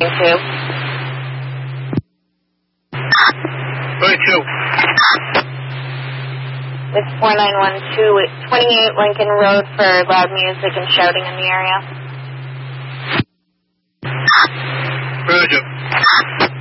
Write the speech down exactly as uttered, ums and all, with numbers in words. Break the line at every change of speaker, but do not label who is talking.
two.
thirty-two.
With four nine one two at twenty-eight Lincoln Road for loud music and shouting in the area.
Roger.